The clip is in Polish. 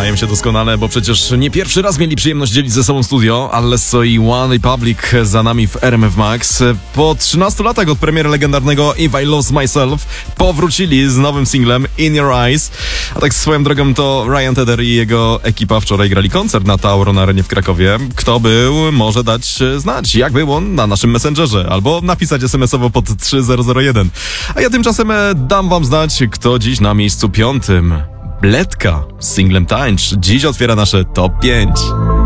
znają się doskonale, bo przecież nie pierwszy raz mieli przyjemność dzielić ze sobą studio. Alesso i One Republic za nami w RMF Max. Po 13 latach od premiery legendarnego If I Lose Myself powrócili z nowym singlem In Your Eyes. A tak swoją drogą to Ryan Tedder i jego ekipa wczoraj grali koncert na Tauro na arenie w Krakowie. Kto był, może dać znać, jak było na naszym Messengerze, albo napisać SMS-owo pod 3001. A ja tymczasem dam wam znać, kto dziś na miejscu 5. Bledka z singlem Tańcz. Dziś otwiera nasze top 5.